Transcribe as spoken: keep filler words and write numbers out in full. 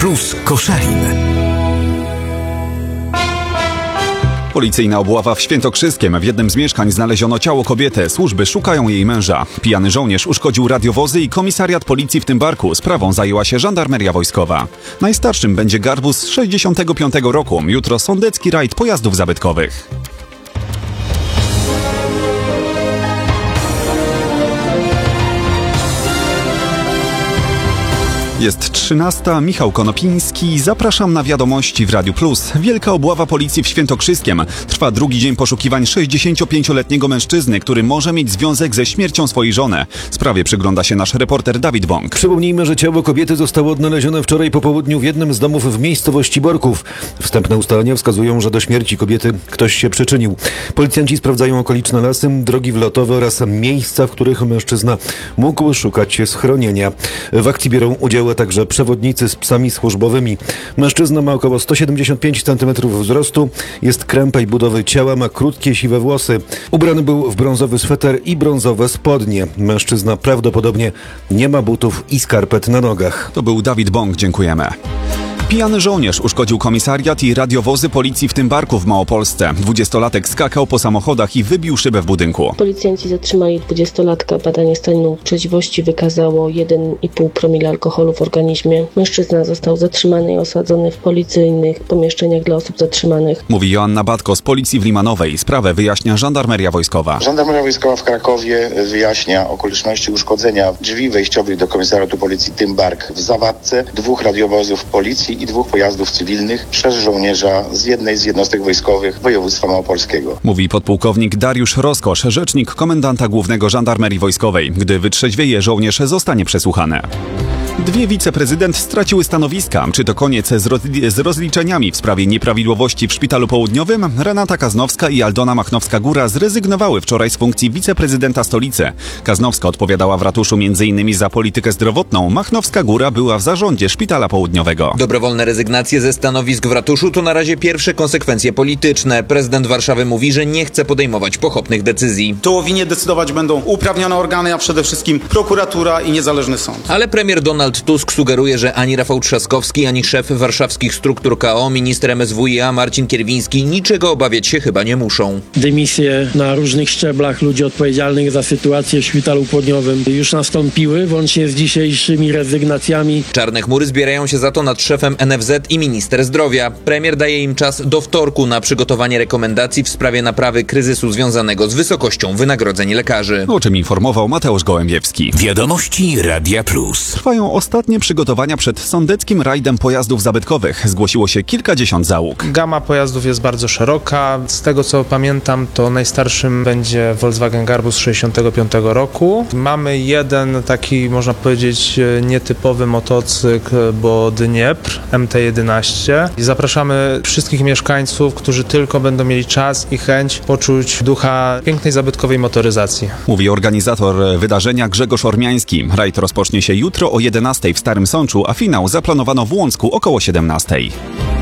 Plus Koszalin. Policyjna obława w Świętokrzyskiem. W jednym z mieszkań znaleziono ciało kobiety. Służby szukają jej męża. Pijany żołnierz uszkodził radiowozy i komisariat policji w Tymbarku. Sprawą zajęła się żandarmeria wojskowa. Najstarszym będzie garbus z sześćdziesiątego piątego roku. Jutro sądecki rajd pojazdów zabytkowych. Jest trzynasta, Michał Konopiński. Zapraszam na wiadomości w Radiu Plus. Wielka obława policji w Świętokrzyskiem. Trwa drugi dzień poszukiwań sześćdziesięciopięcioletniego mężczyzny, który może mieć związek ze śmiercią swojej żony. Sprawie przygląda się nasz reporter Dawid Bąk. Przypomnijmy, że ciało kobiety zostało odnalezione wczoraj po południu w jednym z domów w miejscowości Borków. Wstępne ustalenia wskazują, że do śmierci kobiety ktoś się przyczynił. Policjanci sprawdzają okoliczne lasy, drogi wlotowe oraz miejsca, w których mężczyzna mógł szukać schronienia. W akcji biorą udział także przewodnicy z psami służbowymi. Mężczyzna ma około sto siedemdziesiąt pięć centymetrów wzrostu, jest krępej budowy ciała, ma krótkie, siwe włosy. Ubrany był w brązowy sweter i brązowe spodnie. Mężczyzna prawdopodobnie nie ma butów i skarpet na nogach. To był Dawid Bąk, dziękujemy. Pijany żołnierz uszkodził komisariat i radiowozy policji w Tymbarku w Małopolsce. Dwudziestolatek skakał po samochodach i wybił szybę w budynku. Policjanci zatrzymali dwudziestolatka. Badanie stanu trzeźwości wykazało jeden i pół promila alkoholu w organizmie. Mężczyzna został zatrzymany i osadzony w policyjnych pomieszczeniach dla osób zatrzymanych. Mówi Joanna Batko z Policji w Limanowej. Sprawę wyjaśnia żandarmeria wojskowa. Żandarmeria wojskowa w Krakowie wyjaśnia okoliczności uszkodzenia drzwi wejściowych do komisariatu policji Tymbark w Zawadce, dwóch radiowozów policji i dwóch pojazdów cywilnych przez żołnierza z jednej z jednostek wojskowych województwa małopolskiego. Mówi podpułkownik Dariusz Roskosz, rzecznik komendanta głównego żandarmerii wojskowej. Gdy wytrzeźwieje, żołnierz zostanie przesłuchany. Dwie wiceprezydent straciły stanowiska. Czy to koniec z, roz- z rozliczeniami w sprawie nieprawidłowości w Szpitalu Południowym? Renata Kaznowska i Aldona Machnowska-Góra zrezygnowały wczoraj z funkcji wiceprezydenta stolicy. Kaznowska odpowiadała w ratuszu między innymi za politykę zdrowotną. Machnowska-Góra była w zarządzie Szpitala Południowego. Dobrowolne rezygnacje ze stanowisk w ratuszu to na razie pierwsze konsekwencje polityczne. Prezydent Warszawy mówi, że nie chce podejmować pochopnych decyzji. To o winie decydować będą uprawnione organy, a przede wszystkim prokuratura i niezależny sąd. Ale premier Donald Tusk sugeruje, że ani Rafał Trzaskowski, ani szef warszawskich struktur K O, minister M S W i A Marcin Kierwiński niczego obawiać się chyba nie muszą. Dymisje na różnych szczeblach ludzi odpowiedzialnych za sytuację w Szpitalu Południowym już nastąpiły, włącznie z dzisiejszymi rezygnacjami. Czarne chmury zbierają się za to nad szefem N F Z i minister zdrowia. Premier daje im czas do wtorku na przygotowanie rekomendacji w sprawie naprawy kryzysu związanego z wysokością wynagrodzeń lekarzy. O czym informował Mateusz Gołębiewski. Wiadomości Radia Plus. Trwają ostatnie przygotowania przed sądeckim rajdem pojazdów zabytkowych. Zgłosiło się kilkadziesiąt załóg. Gama pojazdów jest bardzo szeroka. Z tego co pamiętam, to najstarszym będzie Volkswagen Garbus z sześćdziesiątego piątego roku. Mamy jeden taki, można powiedzieć, nietypowy motocykl, bo Dniepr M T jedenaście. I zapraszamy wszystkich mieszkańców, którzy tylko będą mieli czas i chęć poczuć ducha pięknej, zabytkowej motoryzacji. Mówi organizator wydarzenia Grzegorz Ormiański. Rajd rozpocznie się jutro o jedenastej w Starym Sączu, a finał zaplanowano w Łącku około siedemnastej.